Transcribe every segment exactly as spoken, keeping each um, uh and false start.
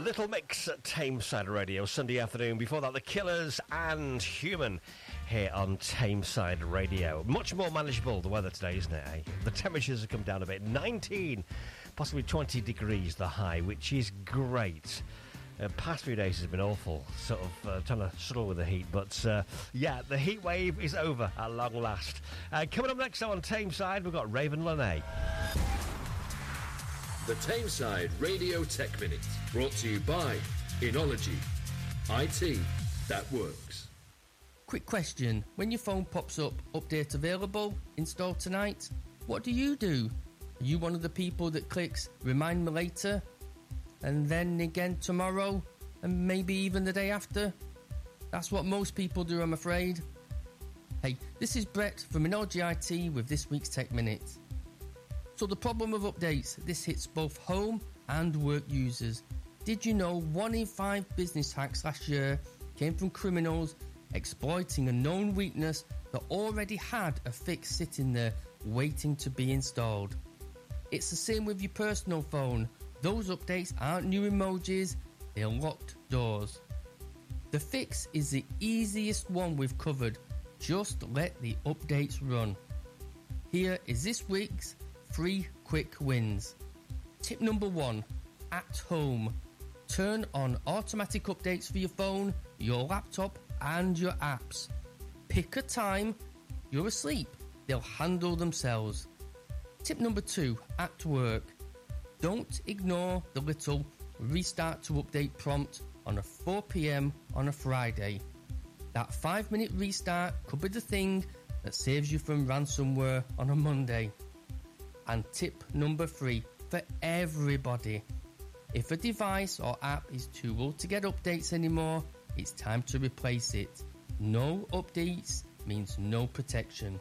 Little Mix at Tameside Radio, Sunday afternoon. Before that, The Killers and Human here on Tameside Radio. Much more manageable, the weather today, isn't it, eh? The temperatures have come down a bit. nineteen, possibly twenty degrees the high, which is great. Uh, past few days has been awful, sort of uh, trying to struggle with the heat, but uh, yeah, the heat wave is over at long last. Uh, coming up next on Tameside, we've got Raven Lene. The Tameside Radio Tech Minute, brought to you by Enology. I T that works. Quick question. When your phone pops up, update available, install tonight, what do you do? Are you one of the people that clicks remind me later, and then again tomorrow, and maybe even the day after? That's what most people do, I'm afraid. Hey, this is Brett from Enology I T with this week's Tech Minute. So the problem of updates, this hits both home and work users. Did you know one in five business hacks last year came from criminals exploiting a known weakness that already had a fix sitting there waiting to be installed? It's the same with your personal phone. Those updates aren't new emojis, they're locked doors. The fix is the easiest one we've covered. Just let the updates run. Here is this week's three quick wins. Tip number one, at home. Turn on automatic updates for your phone, your laptop and your apps. Pick a time you're asleep. They'll handle themselves. Tip number two, at work. Don't ignore the little restart to update prompt on a four p.m. on a Friday. That five minute restart could be the thing that saves you from ransomware on a Monday. And tip number three, for everybody. If a device or app is too old to get updates anymore, it's time to replace it. No updates means no protection.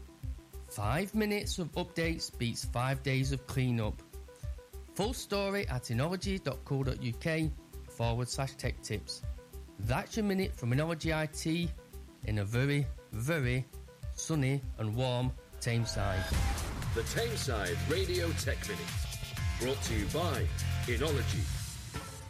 Five minutes of updates beats five days of cleanup. Full story at enology.co.uk forward slash tech tips. That's your minute from Enology I T in a very, very sunny and warm Tameside. The Tameside Radio Tech Minute, brought to you by Enology.